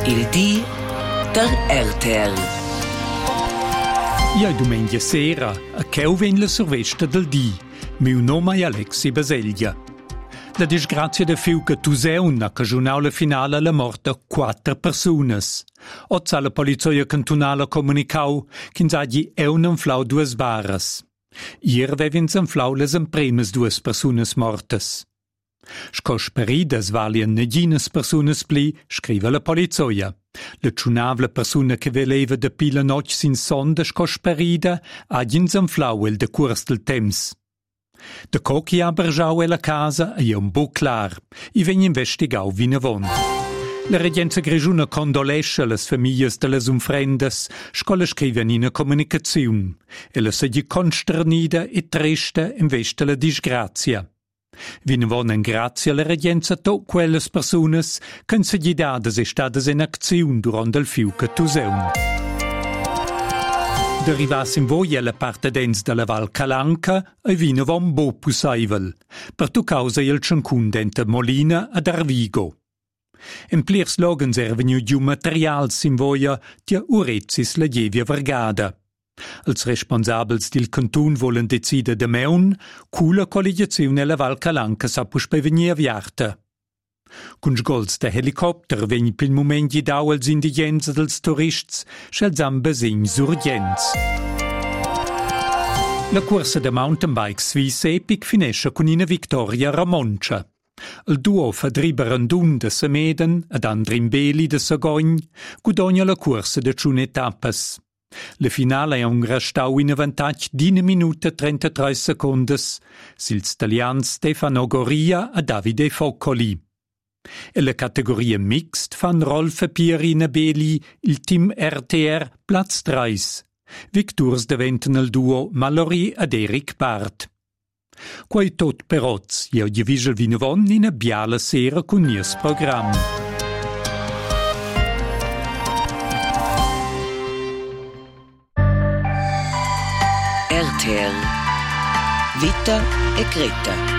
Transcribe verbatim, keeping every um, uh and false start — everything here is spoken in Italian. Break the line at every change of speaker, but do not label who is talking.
Il di der R T L.
Ja, domenica sera, a cheu ven la survesta del di. Meu nome è Alexi Baseglia. La disgrazia de fiuca Tuseun ha cagionau la finale la morte de quattro personas. Ozza la polizia cantonale comunicau che s'hagi eun inflau duas baras. Ier vevins inflau les impremes duas personas mortes. Scos peridas valien negines personas pli, scrive la polizia. La ciunavla persona che veleva de pila noc sin son de scos perida hagins inflau el de curs del temps. De cochi ha bergiau e la casa e un bo clar, i vegn investigau vinavon. La regenza grigiuna condolesce las famiglie de las umfrendas, scola scriven in comunicaziun, e la sedi consternida e trista investe la disgrazia. Vinavon en grazia la regenza to quelles personas che in segidades e stadas in acziun durant il fiuca Tuseun. Derivas in voi alla parte dens della Val Calanca e vinavon bo pussaivel, per tu causa il ciancun dente Molina ad Arvigo. In plirs logens er veniu giu materials in voia tia urezis la gievia vergada. Els responsabels dil cantun volen decide de meun, cula colligazione alla Val Calanca sa pusch prevenir aviarta. Cun sgolz de helicopter vegn pil moment gidau als indigens dels turists, schels am besegns urgents. La corsa de mountain bikes Swiss Epic finesce con una victoria ramoncia. Il duo fa driber un de Semeden ad Andrin Beli de Sagogn gudogna la corsa de ciune etappes. La finale è un restau in avantatg d'una minuta trentatré secundes sils italians Stefano Goria a Davide Foccoli. E la categoria mixt fan Rolf Pierina Beli il team R T R Platz tre. Victors diventen il duo Mallory ad Eric Bart. Quai tot per oz, io gli visel vinavon in a biala sera con nies program.
R T L. Vita e Greta.